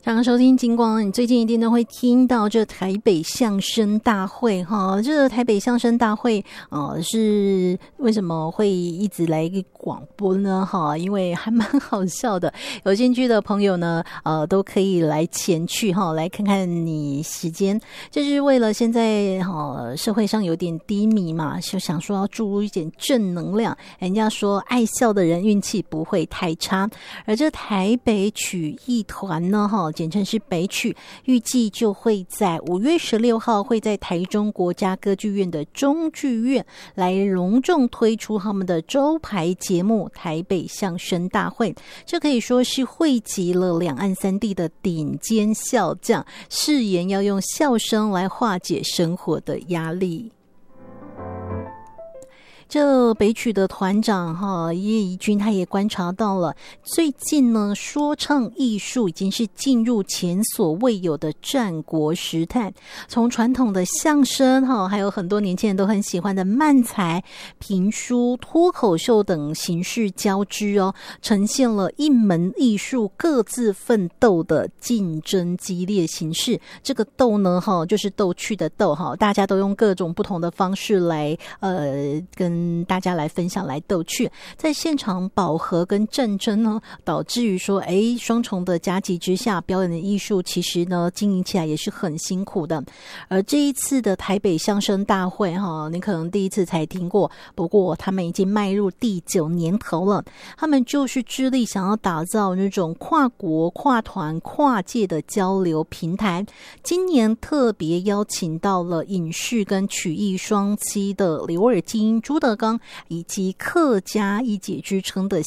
刚刚收听金光，你最近一定都会听到这台北相声大会哈。这台北相声大会是为什么会一直来广播呢哈？因为还蛮好笑的，有兴趣的朋友呢都可以来前去哈，来看看你时间。就是为了现在社会上有点低迷嘛，就想说要注入一点正能量。人家说爱笑的人运气不会太差，而这台北曲艺团呢简称是北曲，预计就会在5月16号会在台中国家歌剧院的中剧院来隆重推出他们的周牌节目台北相声大会。这可以说是汇集了两岸三地的顶尖笑将，誓言要用笑声来化解生活的压力。这北曲的团长叶怡君他也观察到了，最近呢说唱艺术已经是进入前所未有的战国时代，从传统的相声还有很多年轻人都很喜欢的漫才、评书、脱口秀等形式交织呈现了一门艺术各自奋斗的竞争激烈形式。这个斗呢就是逗趣的斗大家都用各种不同的方式来跟大家来分享来逗趣，在现场饱和跟战争呢，导致于说双重的夹击之下，表演的艺术其实呢经营起来也是很辛苦的。而这一次的台北相声大会你可能第一次才听过，不过他们已经迈入第9年头了。他们就是致力想要打造那种跨国、跨团、跨界的交流平台。今年特别邀请到了影视跟曲艺双栖的刘尔金、朱德刚，以及客家一姐之称的